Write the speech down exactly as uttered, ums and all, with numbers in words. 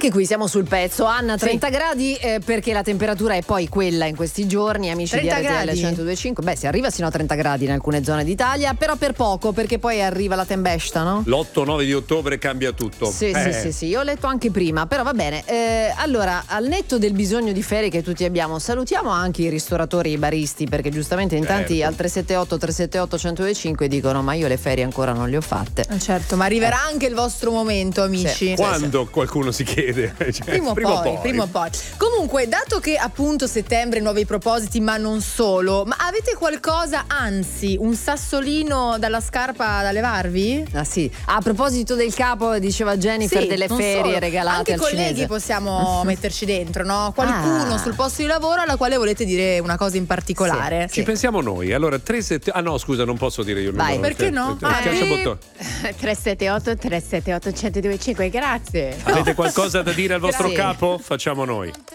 Anche qui siamo sul pezzo. Anna, trenta sì. gradi eh, perché la temperatura è poi quella in questi giorni, amici di R T L centodue e cinque. Beh, si arriva sino a trenta gradi in alcune zone d'Italia, però per poco, perché poi arriva la tempesta, no? l'otto nove di ottobre cambia tutto. Sì, eh. sì, sì, sì, io ho letto anche prima, però va bene. Eh, allora, al netto del bisogno di ferie che tutti abbiamo, salutiamo anche i ristoratori e i baristi, perché giustamente in tanti certo. al tre sette otto tre sette otto centodue e cinque dicono ma io le ferie ancora non le ho fatte. Certo, ma arriverà eh. anche il vostro momento, amici. Sì. Quando sì. qualcuno si chiede? Cioè, prima, prima, poi, poi. prima o poi. Comunque, dato che appunto settembre nuovi propositi, ma non solo, ma avete qualcosa, anzi, un sassolino dalla scarpa da levarvi? Ah sì. A proposito del capo, diceva Jennifer, sì, delle ferie solo. regalate anche al colleghi cinese. Possiamo metterci dentro, no? Qualcuno ah. sul posto di lavoro alla quale volete dire una cosa in particolare. Sì, ci sì. pensiamo noi. Allora, tre sette Ah no, scusa, non posso dire io il Vai, numero. perché no? Schiaccia bottone. tre sette otto tre sette otto centodue e cinque, grazie. Avete qualcosa da dire al vostro Grazie. capo? Facciamo noi.